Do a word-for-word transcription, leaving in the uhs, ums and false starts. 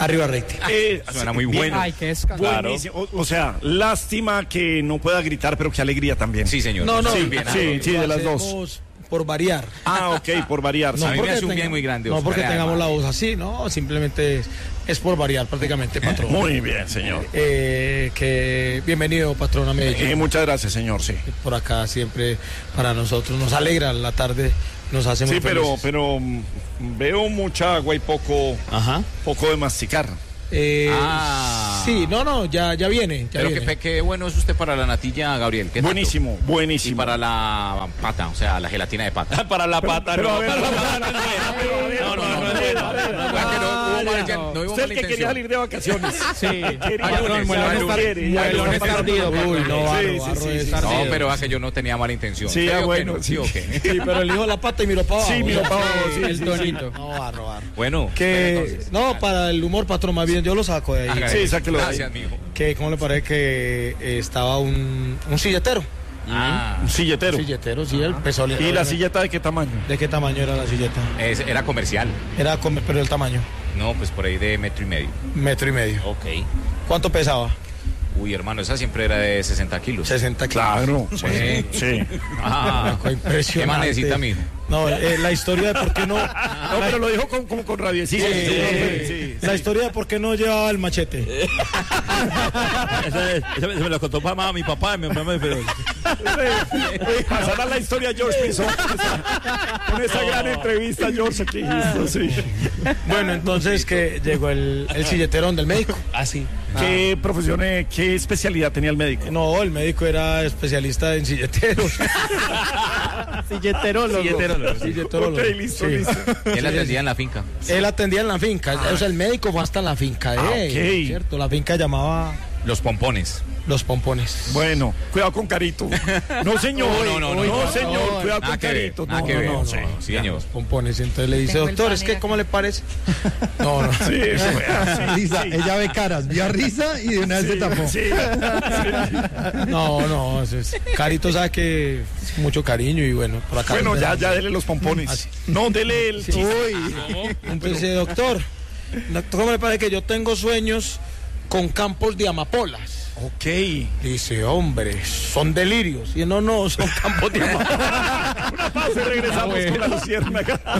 Arriba rating. Eh, Suena muy bueno. Ay, qué escándalo. Buenísimo. O, o sea, lástima que no pueda gritar, pero qué alegría también. Sí, señor. No, no, Sí, Sí, bien, sí, algo. sí, de Lo las dos. hacemos por variar. Ah, ok, por variar. No, a mí me porque hace un tenga- bien muy grande, No Oscar, porque tengamos además. la voz así, no, simplemente es, es por variar prácticamente, patrón. Muy bien, señor. Eh, que bienvenido, patrón, a Medellín. Eh, muchas gracias, señor, sí. Por acá siempre para nosotros nos alegra la tarde, nos hace muy Sí, pero, felices. pero mm, veo mucha agua y poco, Ajá. poco de masticar. Eh, Ah. Sí, no, no, ya, ya viene. Ya Pero viene. qué, qué bueno es usted para la natilla, Gabriel. ¿Qué tanto? Buenísimo, Y buenísimo. para la pata, o sea, la gelatina de pata. Para la pata, pero no. a ver, para la pero- pata no es buena. No, no, no, no es buena. Ah, que no hubo mala- ya- no hubo Usted mala el que quería intención. salir de vacaciones. Sí. Quería Patrón, lunes, muelón ya es no tar- quiere, ya muelón no es pasa tardido, nada. Uy, no, barro, Sí, sí, barro sí, es sí. tardido. No, pero hace yo no tenía mala intención. Sí, ¿Sí ah, o qué bueno, no? sí. ¿Sí o qué? Sí, pero el hijo de la pata y miró para abajo. Sí, miró para abajo, sí, el sí, tonito. No, barro, barro. Bueno, Que, entonces, no, para el humor, patrón, más bien yo lo saco de ahí. hágale. Sí, sáquelo de ahí. Gracias, mijo. Que, ¿cómo le parece que eh, estaba un, un silletero? Ah, Un silletero. Un silletero, sí, el peso. ¿Y la silleta de qué tamaño? ¿De qué tamaño era la silleta? es- era comercial. Era, come- pero el tamaño, No, pues por ahí de metro y medio. metro y medio. Ok. ¿Cuánto pesaba? Uy, hermano, esa siempre era de sesenta kilos. sesenta kilos. Claro. Sí. Sí. Ah, Fue impresionante. ¿qué más necesita, mijo? No, eh, la historia de por qué no... No, pero lo dijo con, como con rabiecito. Sí, Sí, sí, sí. La historia de por qué no llevaba el machete. Esa, esa me lo contó mamá, mi papá, mi mamá, pero... Pasará la historia George Pinzón con esa, con esa gran entrevista, George, aquí hizo, sí. Bueno, entonces que llegó el, el silleterón del médico. Ah, sí. ¿Qué profesión, eh, qué especialidad tenía el médico? No, el médico era especialista en silleteros. Silleterólogo. Silleterólogo. Silleterólogo. Ok, listo, Sí. listo. Él atendía en la finca. Él atendía en la finca, o sea, el médico fue hasta la finca de Ah, él, ok. ¿cierto? La finca llamaba Los pompones. Los Pompones. Bueno, cuidado con Carito. No, señor. No, no, no, no, no, señor, no, cuidado Nada con que ver, Carito. nada No, que no, ver. no, Sí, sí, señor. Los Pompones. Entonces le dice, Tengo el doctor, es pan que, en ¿cómo le parece? No, no. Sí, eso fue así. Risa, ella ve caras, vio a risa y de una vez se tapó. Sí, No, no, eso es- Carito sabe que es mucho cariño y bueno, por acá. bueno, ya, ya dele los pompones. Así. No, dele el chiste. Entonces dice, doctor, doctor, ¿cómo le parece que yo tengo sueños con campos de amapolas? Ok. Dice, hombre, son delirios. Y no, no, son campos de amapolas. Una pausa y regresamos con la luciérnaga.